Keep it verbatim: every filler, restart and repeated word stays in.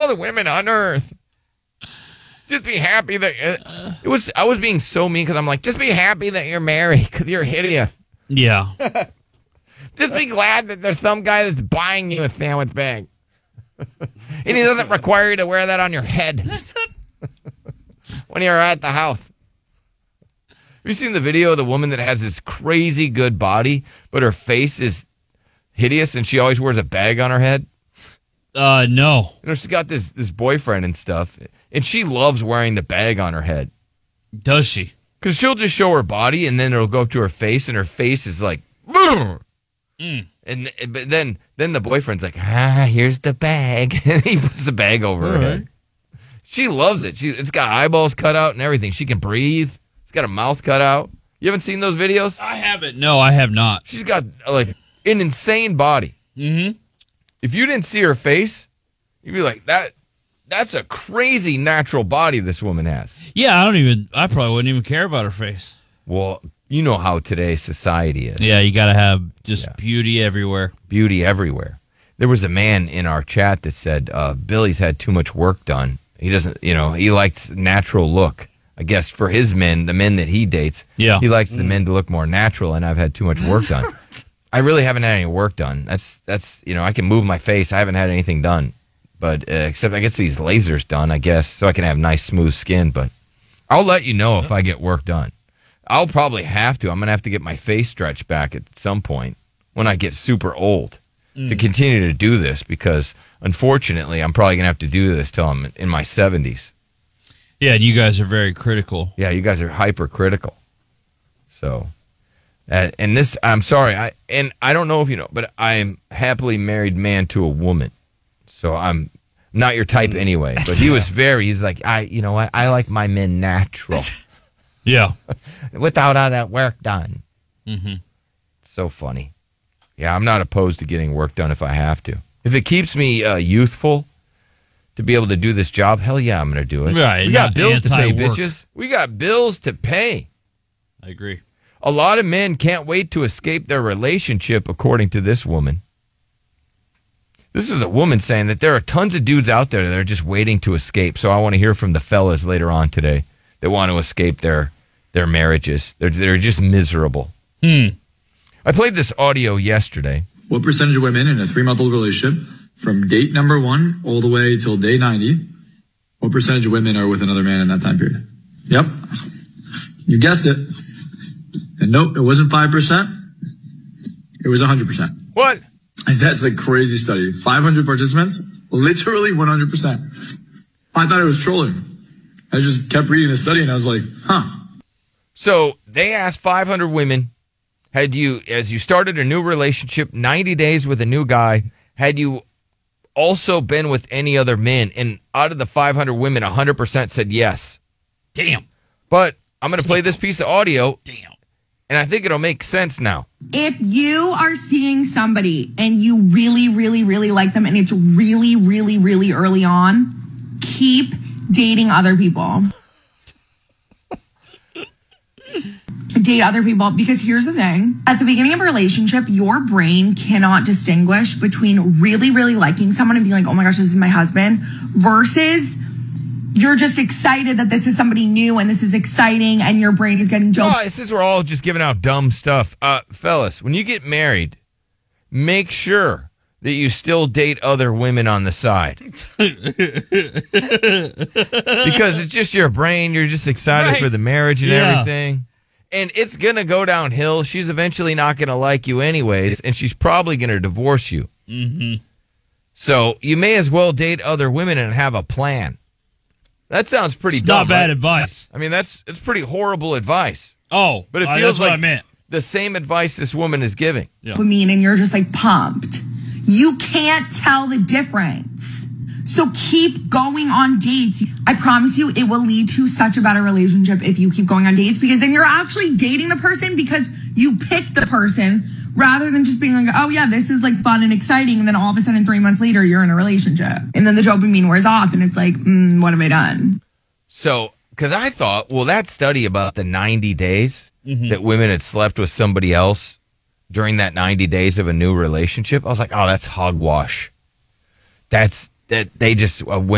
the women on earth. Just be happy that uh, it was. I was being so mean because I'm like, just be happy that you're married because you're hideous. Yeah. Just be glad that there's some guy that's buying you a sandwich bag, and he doesn't require you to wear that on your head when you're at the house. Have you seen the video of the woman that has this crazy good body, but her face is hideous, and she always wears a bag on her head? Uh, no. You know, she's got this this boyfriend and stuff, and she loves wearing the bag on her head. Does she? Because she'll just show her body, and then it'll go up to her face, and her face is like, mm. and but then then the boyfriend's like, ah, here's the bag, and he puts the bag over All her right. head. She loves it. She it's got eyeballs cut out and everything. She can breathe. It's got a mouth cut out. You haven't seen those videos? I haven't. No, I have not. She's got like an insane body. Mm-hmm. If you didn't see her face, you'd be like, that. That's a crazy natural body this woman has. Yeah, I don't even, I probably wouldn't even care about her face. Well, you know how today's society is. Yeah, you got to have just Yeah. beauty everywhere. Beauty everywhere. There was a man in our chat that said, uh, Billy's had too much work done. He doesn't, you know, he likes natural look. I guess for his men, the men that he dates, Yeah. he likes the men to look more natural, and I've had too much work done. I really haven't had any work done. That's, that's you know, I can move my face. I haven't had anything done. But uh, except I get these lasers done, I guess, so I can have nice, smooth skin. But I'll let you know if I get work done. I'll probably have to. I'm going to have to get my face stretched back at some point when I get super old mm. to continue to do this because, unfortunately, I'm probably going to have to do this till I'm in my seventies. Yeah, and you guys are very critical. Yeah, you guys are hypercritical. So, uh, and this, I'm sorry, I and I don't know if you know, but I'm happily married man to a woman. So I'm not your type anyway. But he was very, he's like, I, you know what, I like my men natural. Yeah. Without all that work done. Mm-hmm. So funny. Yeah, I'm not opposed to getting work done if I have to. If it keeps me uh, youthful to be able to do this job, hell yeah, I'm going to do it. Right. We got bills to pay, anti-work. bitches. We got bills to pay. I agree. A lot of men can't wait to escape their relationship, according to this woman. This is a woman saying that there are tons of dudes out there that are just waiting to escape. So I want to hear from the fellas later on today that want to escape their their marriages. They're, they're just miserable. Hmm. I played this audio yesterday. What percentage of women in a three-month-old relationship from date number one all the way till day ninety, what percentage of women are with another man in that time period? Yep. You guessed it. And nope, it wasn't five percent. It was one hundred percent. What? And that's a crazy study. five hundred participants, literally one hundred percent. I thought it was trolling. I just kept reading the study and I was like, huh. So they asked five hundred women, had you, as you started a new relationship, ninety days with a new guy, had you also been with any other men? And out of the five hundred women, one hundred percent said yes. Damn. But I'm going to play this piece of audio. Damn. And I think it'll make sense now. If you are seeing somebody and you really, really, really like them and it's really, really, really early on, keep dating other people. Date other people, because here's the thing. At the beginning of a relationship, your brain cannot distinguish between really, really liking someone and being like, oh my gosh, this is my husband, versus you're just excited that this is somebody new and this is exciting and your brain is getting joked. Oh, since we're all just giving out dumb stuff. Uh, fellas, when you get married, make sure that you still date other women on the side. Because it's just your brain. You're just excited Right. for the marriage and Yeah. everything. And it's going to go downhill. She's eventually not going to like you anyways, and she's probably going to divorce you. Mm-hmm. So you may as well date other women and have a plan. That sounds pretty It's dumb. not bad right? advice. I mean, that's it's pretty horrible advice. Oh, But it uh, feels that's what like I meant. the same advice this woman is giving. Yeah. dopamine and you're just like pumped. You can't tell the difference. So keep going on dates. I promise you it will lead to such a better relationship if you keep going on dates, because then you're actually dating the person because you picked the person rather than just being like, oh yeah, this is like fun and exciting. And then all of a sudden three months later, you're in a relationship. And then the dopamine wears off and it's like, mm, what have I done? So, because I thought, well, that study about the ninety days Mm-hmm. that women had slept with somebody else during that ninety days of a new relationship, I was like, oh, that's hogwash. That's that they just uh,